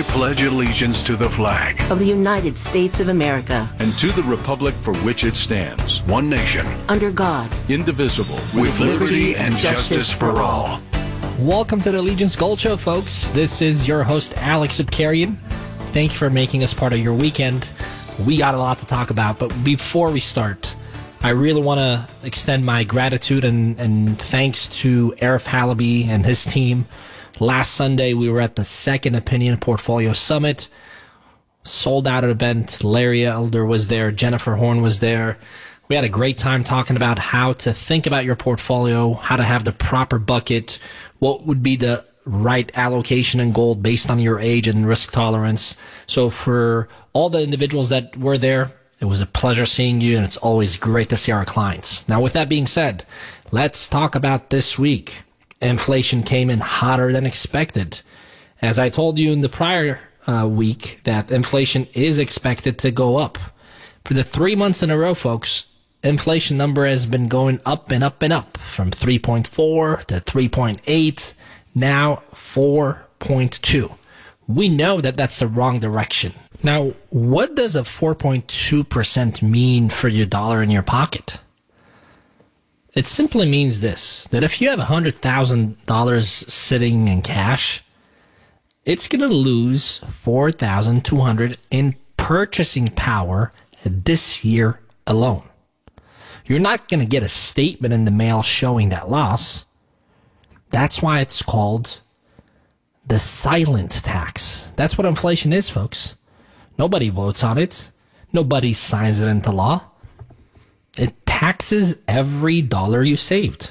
pledge allegiance to the flag of the United States of America and to the republic for which it stands, one nation, under God, indivisible, with liberty and justice for all. Welcome to the Allegiance Gold Show, folks. This is your host, Alex Abkarian. Thank you for making us part of your weekend. We got a lot to talk about, but before we start, I really want to extend my gratitude and thanks to Arif Halaby and his team. Last Sunday, we were at the Second Opinion Portfolio Summit. Sold out event. Larry Elder was there. Jennifer Horn was there. We had a great time talking about how to think about your portfolio, how to have the proper bucket, what would be the right allocation in gold based on your age and risk tolerance. So for all the individuals that were there, it was a pleasure seeing you, and it's always great to see our clients. Now, with that being said, let's talk about this week. Inflation came in hotter than expected. As I told you in the prior week, that inflation is expected to go up. For the 3 months in a row, folks, inflation number has been going up and up and up, from 3.4 to 3.8, now 4.2. We know that that's the wrong direction. Now, what does a 4.2% mean for your dollar in your pocket? It simply means this, that if you have $100,000 sitting in cash, it's going to lose $4,200 in purchasing power this year alone. You're not going to get a statement in the mail showing that loss. That's why it's called the silent tax. That's what inflation is, folks. Nobody votes on it. Nobody signs it into law. It taxes every dollar you saved.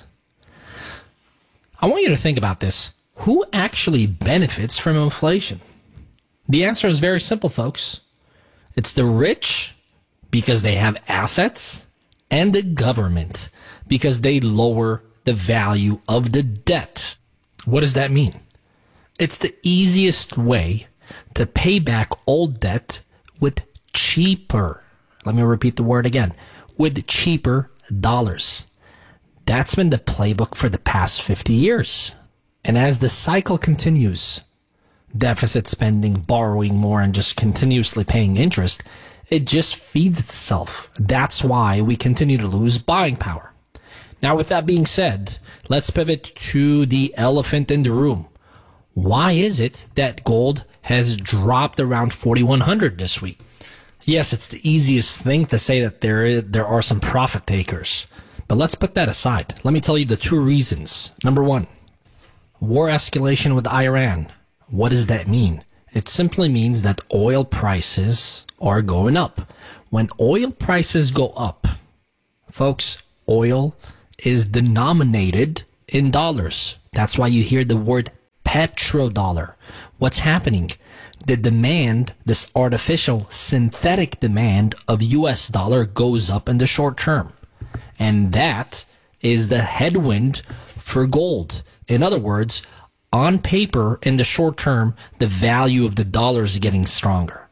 I want you to think about this. Who actually benefits from inflation? The answer is very simple, folks. It's the rich, because they have assets, and the government, because they lower the value of the debt. What does that mean? It's the easiest way to pay back old debt with cheaper, let me repeat the word again, with cheaper dollars. That's been the playbook for the past 50 years. And as the cycle continues, deficit spending, borrowing more, and just continuously paying interest, it just feeds itself. That's why we continue to lose buying power. Now, with that being said, let's pivot to the elephant in the room. Why is it that gold has dropped around 4,100 this week? Yes, it's the easiest thing to say that there are some profit takers. But let's put that aside. Let me tell you the two reasons. Number one, war escalation with Iran. What does that mean? It simply means that oil prices are going up. When oil prices go up, folks, oil is denominated in dollars. That's why you hear the word petrodollar. What's happening? The demand, this artificial synthetic demand of US dollar goes up in the short term. And that is the headwind for gold. In other words, on paper, in the short term, the value of the dollar is getting stronger.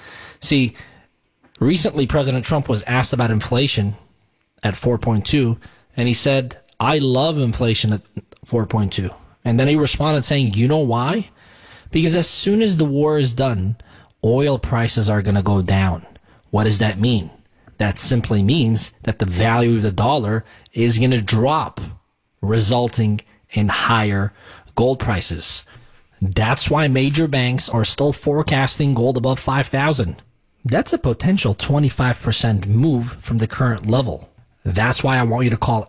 See, recently President Trump was asked about inflation at 4.2, and he said, I love inflation at 4.2. And then he responded saying, you know why? Because as soon as the war is done, oil prices are going to go down. What does that mean? That simply means that the value of the dollar is going to drop, resulting in higher gold prices. That's why major banks are still forecasting gold above 5,000. That's a potential 25% move from the current level. That's why I want you to call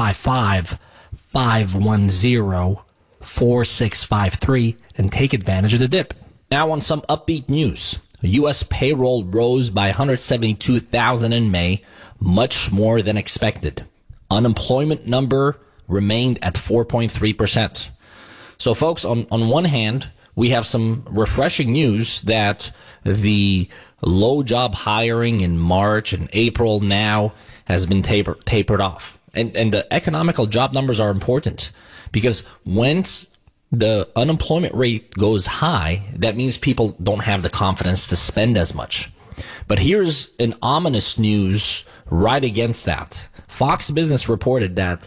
855-510-4653 and take advantage of the dip. Now on some upbeat news. U.S. payroll rose by 172,000 in May, much more than expected. Unemployment number remained at 4.3%. So folks, on one hand, we have some refreshing news that the low job hiring in March and April now has been tapered off. And the economical job numbers are important because once the unemployment rate goes high, that means people don't have the confidence to spend as much. But here's an ominous news right against that. Fox Business reported that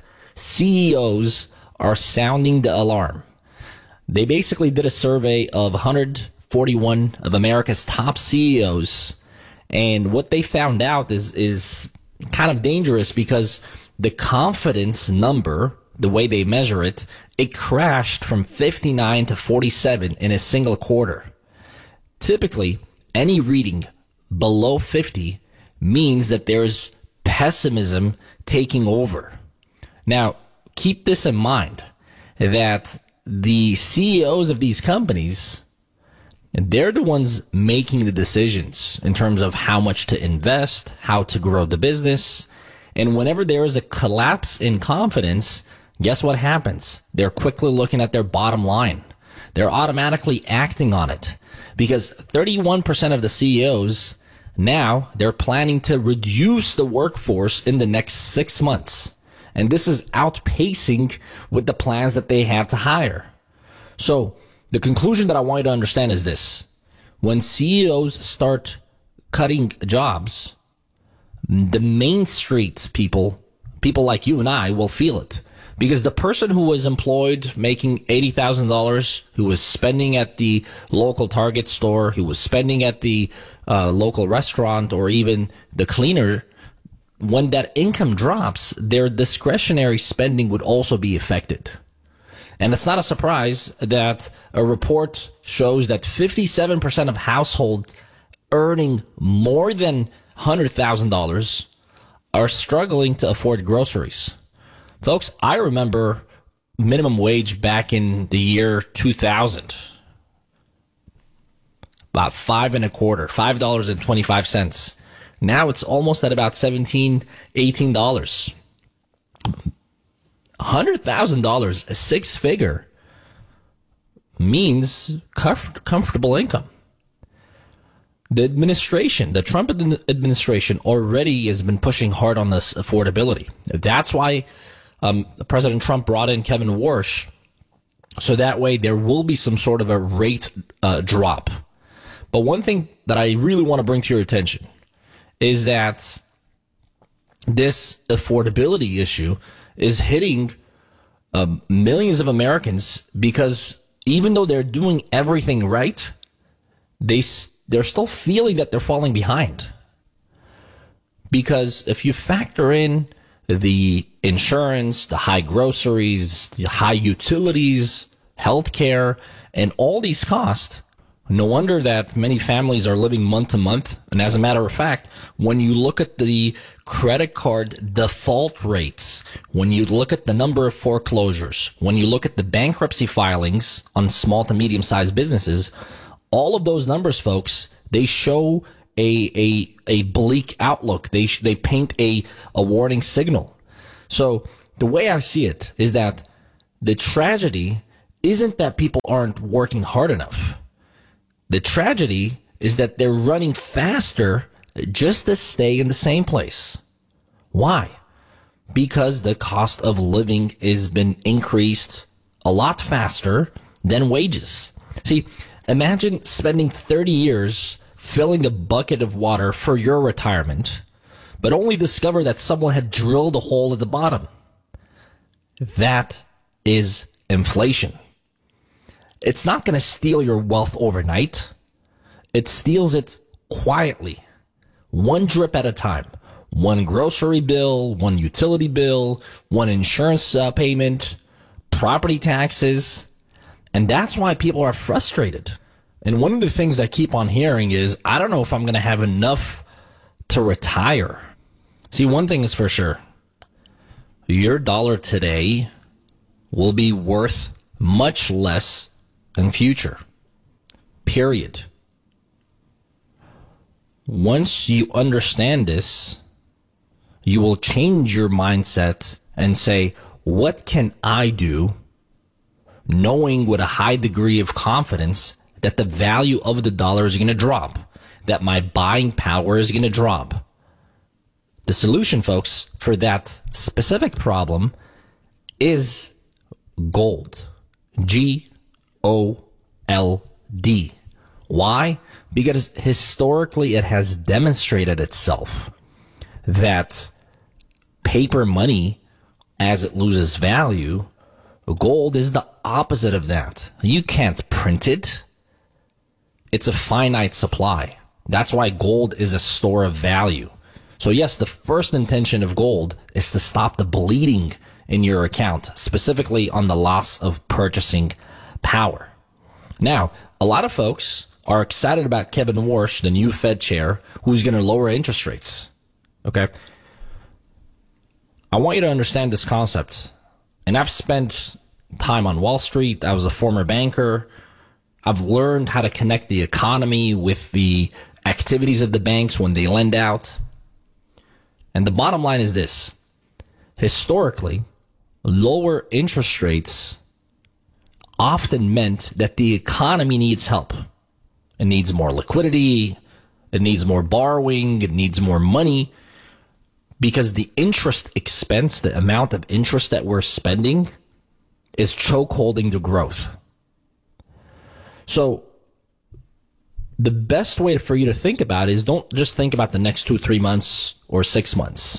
CEOs are sounding the alarm. They basically did a survey of 100 41 of America's top CEOs. And what they found out is kind of dangerous because the confidence number, the way they measure it, it crashed from 59 to 47 in a single quarter. Typically, any reading below 50 means that there's pessimism taking over. Now, keep this in mind, that the CEOs of these companies, they're the ones making the decisions in terms of how much to invest, how to grow the business. And whenever there is a collapse in confidence, guess what happens? They're quickly looking at their bottom line. They're automatically acting on it because 31% of the CEOs now, they're planning to reduce the workforce in the next 6 months. And this is outpacing with the plans that they had to hire. So the conclusion that I want you to understand is this. When CEOs start cutting jobs, the main street people like you and I will feel it. Because the person who was employed making $80,000, who was spending at the local Target store, who was spending at the local restaurant, or even the cleaner, when that income drops, their discretionary spending would also be affected. And it's not a surprise that a report shows that 57% of households earning more than $100,000 are struggling to afford groceries. Folks, I remember minimum wage back in the year 2000. About $5.25. Now it's almost at about $17, $18. $100,000, a six figure, means comfortable income. The administration, the Trump administration, already has been pushing hard on this affordability. That's why President Trump brought in Kevin Warsh, so that way there will be some sort of a rate drop. But one thing that I really want to bring to your attention is that this affordability issue is hitting millions of Americans because even though they're doing everything right, they're still feeling that they're falling behind. Because if you factor in the insurance, the high groceries, the high utilities, healthcare, and all these costs, no wonder that many families are living month to month. And as a matter of fact, when you look at the credit card default rates, when you look at the number of foreclosures, when you look at the bankruptcy filings on small to medium sized businesses, all of those numbers, folks, they show a bleak outlook. They paint a warning signal. So the way I see it is that the tragedy isn't that people aren't working hard enough. The tragedy is that they're running faster just to stay in the same place. Why? Because the cost of living has been increased a lot faster than wages. See, imagine spending 30 years filling a bucket of water for your retirement, but only discover that someone had drilled a hole at the bottom. That is inflation. It's not going to steal your wealth overnight. It steals it quietly, one drip at a time. One grocery bill, one utility bill, one insurance payment, property taxes. And that's why people are frustrated. And one of the things I keep on hearing is, I don't know if I'm going to have enough to retire. See, one thing is for sure. Your dollar today will be worth much less in future. Period. Once you understand this, you will change your mindset and say, what can I do, knowing with a high degree of confidence that the value of the dollar is going to drop, that my buying power is going to drop. The solution, folks, for that specific problem is gold. G-O-L-D. Why? Because historically it has demonstrated itself that paper money, as it loses value, gold is the opposite of that. You can't print it. it's a finite supply. That's why gold is a store of value. So yes, the first intention of gold is to stop the bleeding in your account, specifically on the loss of purchasing power. Now, a lot of folks are excited about Kevin Warsh, the new Fed chair, who's going to lower interest rates. Okay? I want you to understand this concept. And I've spent time on Wall Street. I was a former banker. I've learned how to connect the economy with the activities of the banks when they lend out. And the bottom line is this. Historically, lower interest rates often meant that the economy needs help. It needs more liquidity. It needs more borrowing. It needs more money. Because the interest expense, the amount of interest that we're spending, is chokeholding the growth. So the best way for you to think about it is don't just think about the next 2-3 months or 6 months.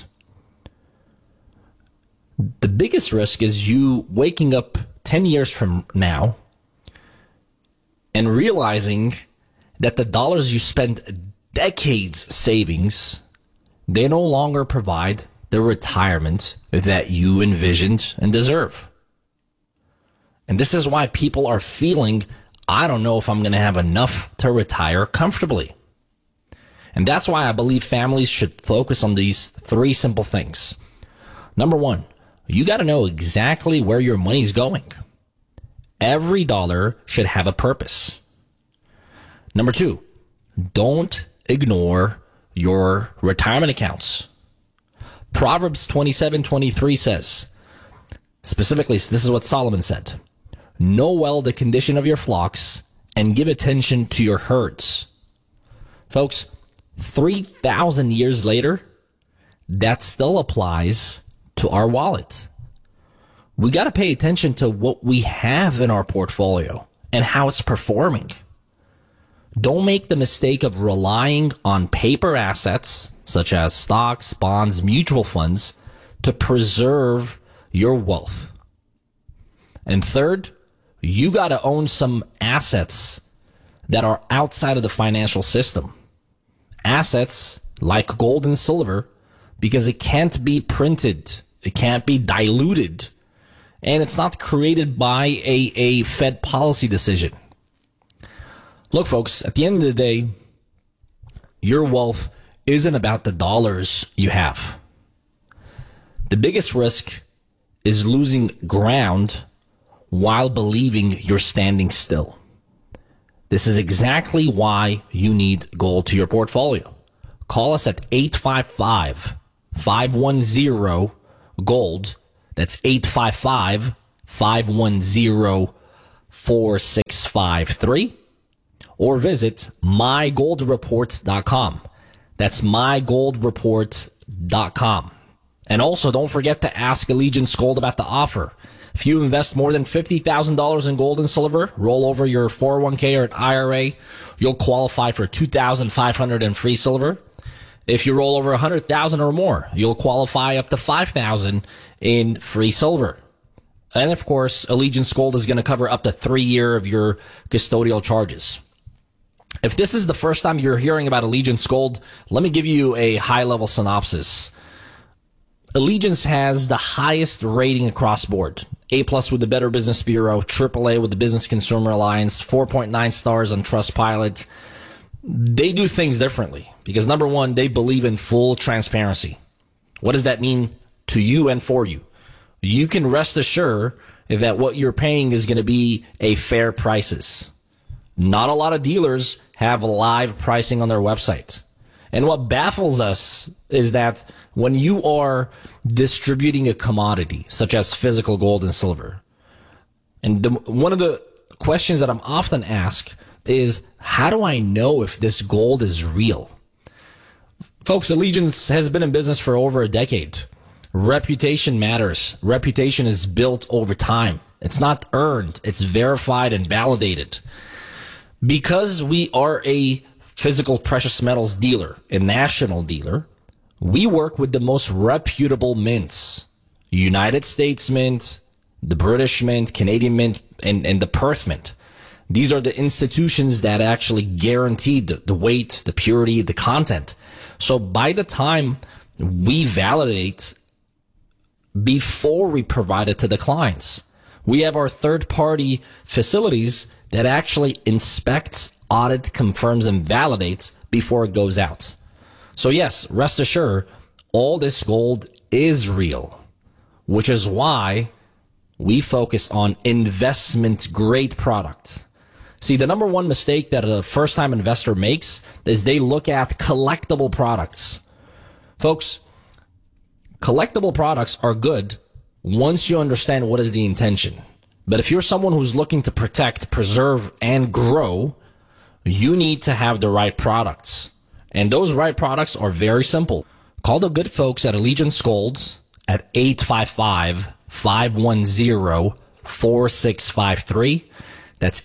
The biggest risk is you waking up 10 years from now and realizing that the dollars you spent decades savings, they no longer provide the retirement that you envisioned and deserve. And this is why people are feeling, I don't know if I'm going to have enough to retire comfortably. And that's why I believe families should focus on these 3 simple things. Number 1, you got to know exactly where your money's going. Every dollar should have a purpose. Number 2, don't ignore your retirement accounts. Proverbs 27:23 says, specifically, this is what Solomon said, know well the condition of your flocks and give attention to your herds. Folks, 3,000 years later, that still applies to our wallet. We got to pay attention to what we have in our portfolio and how it's performing. Don't make the mistake of relying on paper assets, such as stocks, bonds, mutual funds, to preserve your wealth. And third, you got to own some assets that are outside of the financial system. Assets like gold and silver, because it can't be printed, it can't be diluted, and it's not created by a Fed policy decision. Look, folks, at the end of the day, your wealth isn't about the dollars you have. The biggest risk is losing ground while believing you're standing still. This is exactly why you need gold to your portfolio. Call us at 855-510-GOLD. That's 855-510-4653. Or visit mygoldreport.com. That's mygoldreport.com. And also, don't forget to ask Allegiance Gold about the offer. If you invest more than $50,000 in gold and silver, roll over your 401k or an IRA, you'll qualify for $2,500 in free silver. If you roll over $100,000 or more, you'll qualify up to $5,000 in free silver. And of course, Allegiance Gold is going to cover up to 3 years of your custodial charges. If this is the first time you're hearing about Allegiance Gold, let me give you a high-level synopsis. Allegiance has the highest rating across board. A+ with the Better Business Bureau, AAA with the Business Consumer Alliance, 4.9 stars on Trustpilot. They do things differently because, number 1, they believe in full transparency. What does that mean to you and for you? You can rest assured that what you're paying is going to be a fair prices. Not a lot of dealers have live pricing on their website. And what baffles us is that when you are distributing a commodity, such as physical gold and silver, and one of the questions that I'm often asked is, how do I know if this gold is real? Folks, Allegiance has been in business for over a decade. Reputation matters. Reputation is built over time. It's not earned. It's verified and validated. Because we are a physical precious metals dealer, a national dealer, we work with the most reputable mints. United States Mint, the British Mint, Canadian Mint, and the Perth Mint. These are the institutions that actually guarantee the weight, the purity, the content. So by the time we validate before we provide it to the clients, we have our third-party facilities that actually inspects, audit, confirms, and validates before it goes out. So yes, rest assured, all this gold is real, which is why we focus on investment-grade product. See, the number one mistake that a first-time investor makes is they look at collectible products. Folks, collectible products are good once you understand what is the intention. But if you're someone who's looking to protect, preserve, and grow, you need to have the right products. And those right products are very simple. Call the good folks at Allegiance Gold at 855-510-4653. That's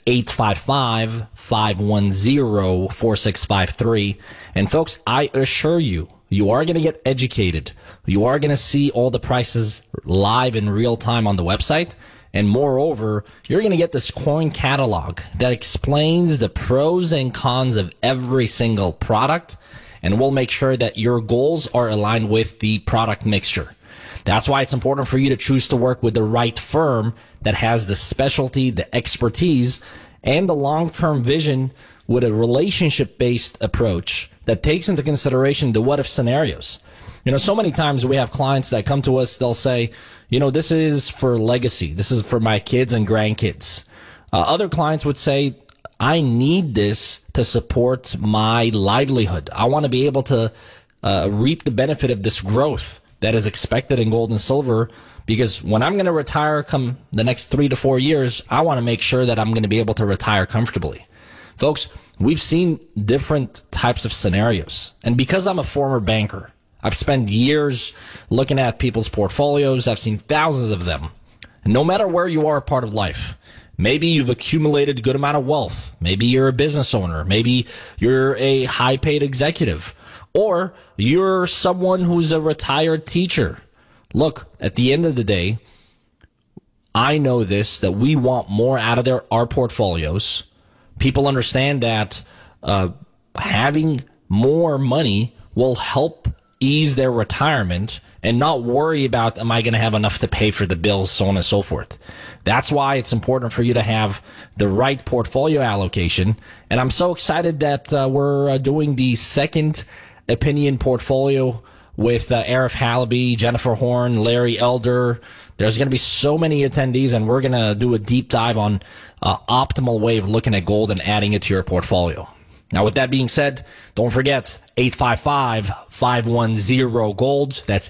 855-510-4653. And folks, I assure you, you are going to get educated. You are going to see all the prices live in real time on the website. And moreover, you're going to get this coin catalog that explains the pros and cons of every single product. And we'll make sure that your goals are aligned with the product mixture. That's why it's important for you to choose to work with the right firm that has the specialty, the expertise, and the long-term vision with a relationship-based approach that takes into consideration the what-if scenarios. You know, so many times we have clients that come to us, they'll say, you know, this is for legacy. This is for my kids and grandkids. Other clients would say, I need this to support my livelihood. I want to be able to reap the benefit of this growth that is expected in gold and silver, because when I'm going to retire come the next 3 to 4 years, I want to make sure that I'm going to be able to retire comfortably. Folks, we've seen different types of scenarios. And because I'm a former banker, I've spent years looking at people's portfolios. I've seen thousands of them. And no matter where you are a part of life, maybe you've accumulated a good amount of wealth. Maybe you're a business owner. Maybe you're a high-paid executive. Or you're someone who's a retired teacher. Look, at the end of the day, I know this, that we want more out of our portfolios. People understand that having more money will help ease their retirement and not worry about, am I going to have enough to pay for the bills, so on and so forth. That's why it's important for you to have the right portfolio allocation. And I'm so excited that we're doing the second opinion portfolio with Arif Halaby, Jennifer Horn, Larry Elder. There's going to be so many attendees, and we're going to do a deep dive on optimal way of looking at gold and adding it to your portfolio. Now, with that being said, don't forget 855-510-GOLD. That's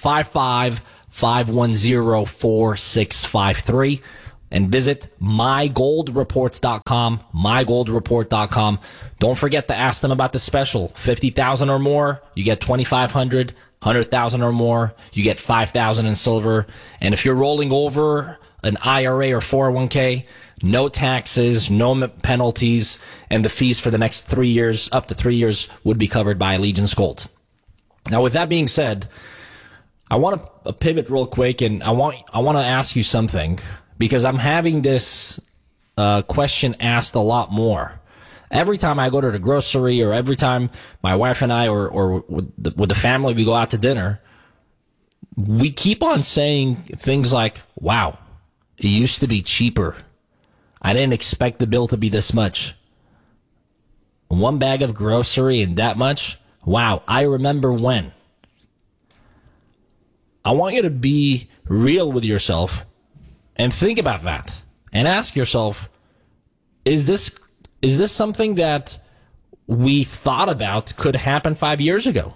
855-510-4653. And visit mygoldreport.com, mygoldreport.com. Don't forget to ask them about the special. 50,000 or more, you get 2,500. 100,000 or more, you get 5,000 in silver. And if you're rolling over an IRA or 401k, no taxes, no penalties, and the fees for the next 3 years, up to 3 years, would be covered by Allegiance Gold. Now, with that being said, I want to pivot real quick, and I want to ask you something, because I'm having this question asked a lot more. Every time I go to the grocery, or every time my wife and I, or with the family, we go out to dinner, we keep on saying things like, wow, it used to be cheaper. I didn't expect the bill to be this much. One bag of grocery and that much? Wow, I remember when. I want you to be real with yourself and think about that. And ask yourself, is this something that we thought about could happen 5 years ago?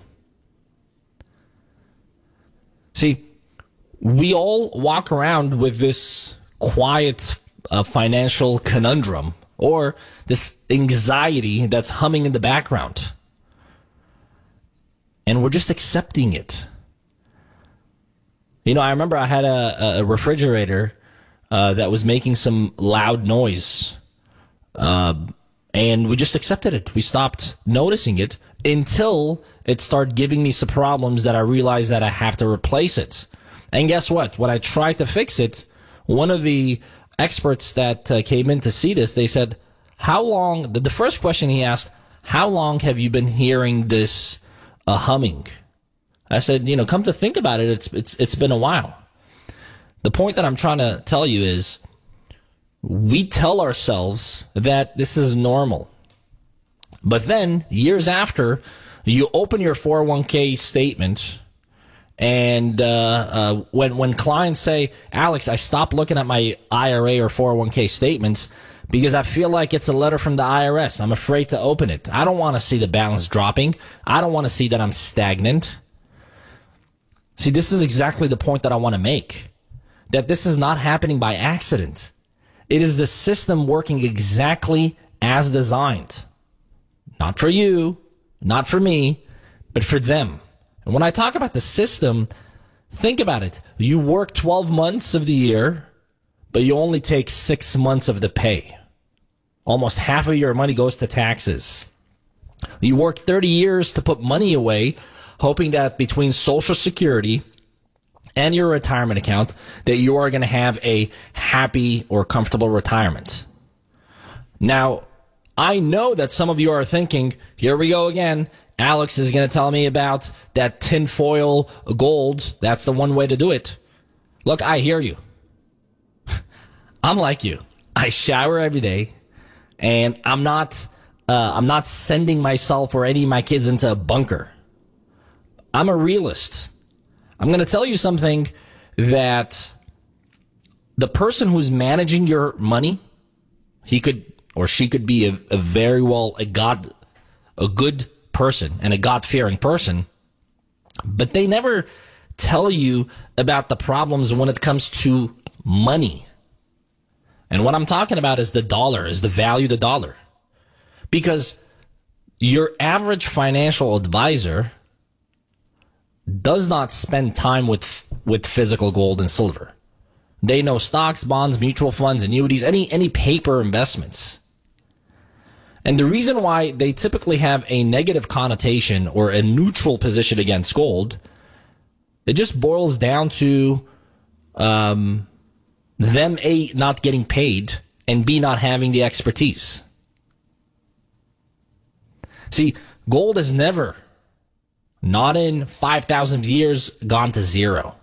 See, we all walk around with this quiet financial conundrum, or this anxiety that's humming in the background. And we're just accepting it. You know, I remember I had a refrigerator that was making some loud noise. And we just accepted it. We stopped noticing it until it started giving me some problems that I realized that I have to replace it. And guess what? When I tried to fix it, one of the experts that came in to see this, they said, how long, the first question he asked, how long have you been hearing this humming? I said, come to think about it, it's been a while. The point that I'm trying to tell you is, we tell ourselves that this is normal. But then, years after, you open your 401k statement, and when clients say, Alex, I stopped looking at my IRA or 401k statements because I feel like it's a letter from the IRS. I'm afraid to open it. I don't want to see the balance dropping. I don't want to see that I'm stagnant. See, this is exactly the point that I want to make. That this is not happening by accident. It is the system working exactly as designed. Not for you, not for me, but for them. And when I talk about the system, think about it. You work 12 months of the year, but you only take 6 months of the pay. Almost half of your money goes to taxes. You work 30 years to put money away, hoping that between Social Security and your retirement account, that you are going to have a happy or comfortable retirement. Now, I know that some of you are thinking, here we go again. Alex is going to tell me about that tinfoil gold. That's the one way to do it. Look, I hear you. I'm like you. I shower every day, and I'm not sending myself or any of my kids into a bunker. I'm a realist. I'm going to tell you something that the person who's managing your money, he could or she could be a very well a good person and a God-fearing person, but they never tell you about the problems when it comes to money. And what I'm talking about is the dollar, is the value of the dollar. Because your average financial advisor does not spend time with physical gold and silver. They know stocks, bonds, mutual funds, annuities, any paper investments. And the reason why they typically have a negative connotation or a neutral position against gold, it just boils down to them, A, not getting paid, and B, not having the expertise. See, gold has never, not in 5,000 years, gone to zero.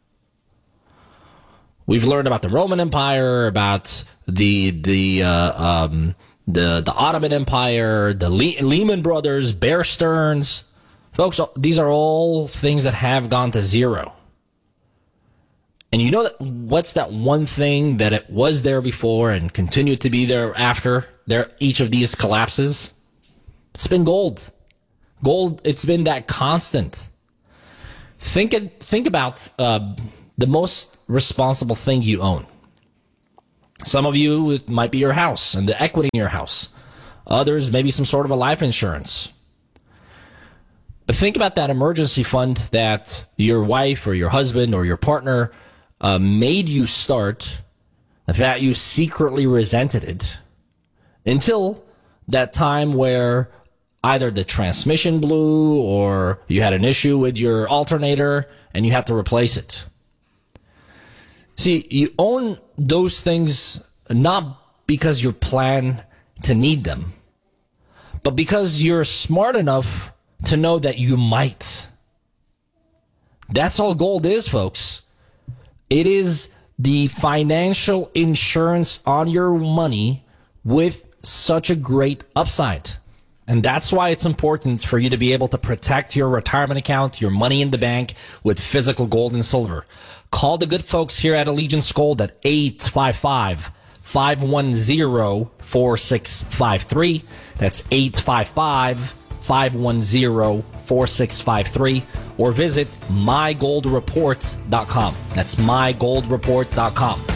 We've learned about the Roman Empire, about the Ottoman Empire, the Lehman Brothers, Bear Stearns. Folks, these are all things that have gone to zero. And you know that what's that one thing that it was there before and continued to be there after each of these collapses? It's been gold. Gold, it's been that constant. Think about the most responsible thing you own. Some of you, it might be your house and the equity in your house. Others, maybe some sort of a life insurance. But think about that emergency fund that your wife or your husband or your partner made you start, that you secretly resented it, until that time where either the transmission blew or you had an issue with your alternator and you had to replace it. See, you own those things not because you plan to need them, but because you're smart enough to know that you might. That's all gold is, folks. It is the financial insurance on your money with such a great upside. And that's why it's important for you to be able to protect your retirement account, your money in the bank, with physical gold and silver. Call the good folks here at Allegiance Gold at 855-510-4653. That's 855-510-4653. Or visit mygoldreport.com. That's mygoldreport.com.